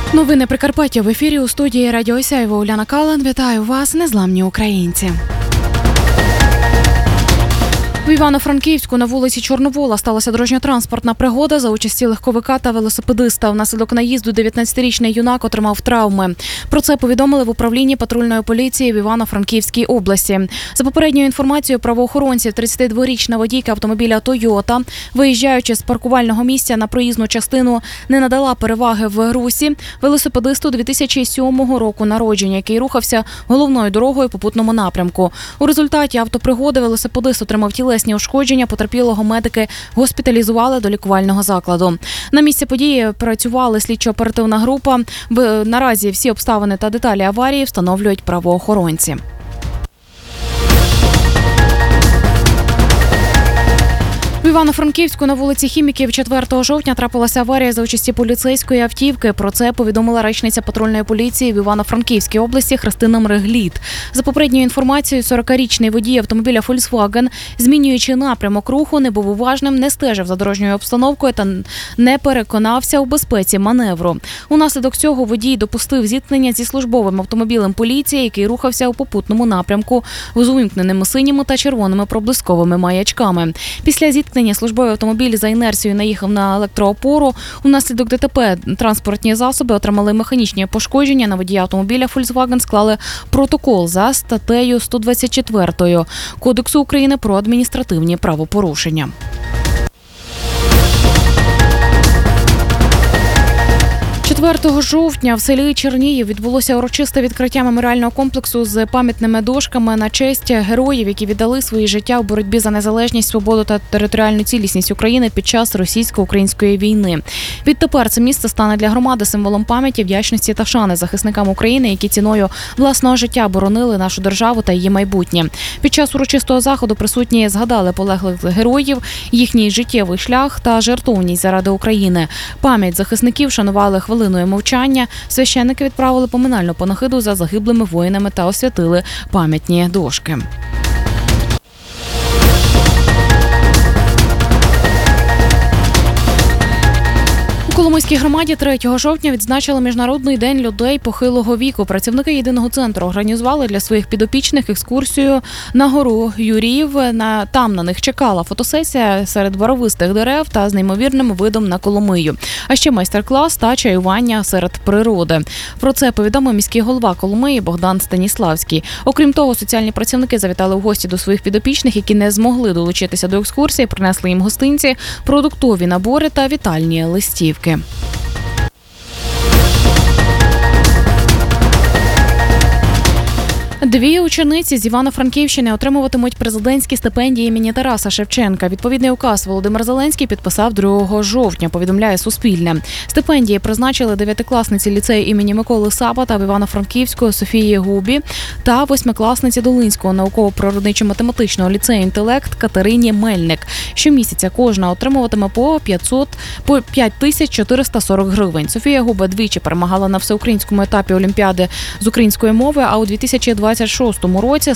Новини Прикарпаття в ефірі. У студії Радіо Сяйво Уляна Калан. Вітаю вас, незламні українці. У Івано-Франківську на вулиці Чорновола сталася дорожньо-транспортна пригода за участі легковика та велосипедиста. Внаслідок наїзду 19-річний юнак отримав травми. Про це повідомили в управлінні патрульної поліції в Івано-Франківській області. За попередньою інформацією правоохоронців, 32-річна водійка автомобіля «Тойота», виїжджаючи з паркувального місця на проїзну частину, не надала переваги в русі велосипедисту 2007 року народження, який рухався головною дорогою попутному напрямку. У результаті автопригоди велосипедист отримав тілесні ушкодження, потерпілого медики госпіталізували до лікувального закладу. На місці події працювала слідчо-оперативна група. Наразі всі обставини та деталі аварії встановлюють правоохоронці. В Івано-Франківську на вулиці Хіміків 4 жовтня трапилася аварія за участі поліцейської автівки. Про це повідомила речниця патрульної поліції в Івано-Франківській області Христина Мрегліт. За попередньою інформацією, 40-річний водій автомобіля Volkswagen, змінюючи напрямок руху, не був уважним, не стежив за дорожньою обстановкою та не переконався у безпеці маневру. Унаслідок цього водій допустив зіткнення зі службовим автомобілем поліції, який рухався у попутному напрямку з увімкненими синіми та червоними проблисковими маячками. Після зіткнення службовий автомобіль за інерцією наїхав на електроопору. Унаслідок ДТП транспортні засоби отримали механічні пошкодження. На водія автомобіля Volkswagen склали протокол за статтею 124 Кодексу України про адміністративні правопорушення. 4 жовтня в селі Черніїв відбулося урочисте відкриття меморіального комплексу з пам'ятними дошками на честь героїв, які віддали свої життя у боротьбі за незалежність, свободу та територіальну цілісність України під час російсько-української війни. Відтепер це місце стане для громади символом пам'яті, вдячності та шани захисникам України, які ціною власного життя боронили нашу державу та її майбутнє. Під час урочистого заходу присутні згадали полеглих героїв, їхній життєвий шлях та жертовність заради України. Пам'ять захисників шанували хвилиною мовчання. Священники відправили поминальну панахиду за загиблими воїнами та освятили пам'ятні дошки. У Коломийській громаді 3 жовтня відзначили Міжнародний день людей похилого віку. Працівники єдиного центру організували для своїх підопічних екскурсію на гору Юріїв. Там на них чекала фотосесія серед барвистих дерев та з неймовірним видом на Коломию. А ще майстер-клас та чаювання серед природи. Про це повідомив міський голова Коломиї Богдан Станіславський. Окрім того, соціальні працівники завітали в гості до своїх підопічних, які не змогли долучитися до екскурсії, принесли їм гостинці, продуктові набори та вітальні листівки. Дві учениці з Івано-Франківщини отримуватимуть президентські стипендії імені Тараса Шевченка. Відповідний указ Володимир Зеленський підписав 2 жовтня, повідомляє Суспільне. Стипендії призначили 9-класниці ліцею імені Миколи Сапата в Івано-Франківську Софії Губі та 8-класниці Долинського науково-природничо-математичного ліцею «Інтелект» Катерині Мельник. Щомісяця кожна отримуватиме по 5440 гривень. Софія Губа двічі перемагала на всеукраїнському етапі Олімпіади з української мови, а у 2026 році